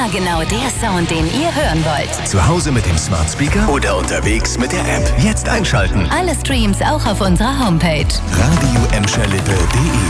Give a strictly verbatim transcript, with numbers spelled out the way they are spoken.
Immer genau der Sound, den ihr hören wollt. Zu Hause mit dem Smart Speaker oder unterwegs mit der App. Jetzt einschalten. Alle Streams auch auf unserer Homepage. radio emscher lippe punkt de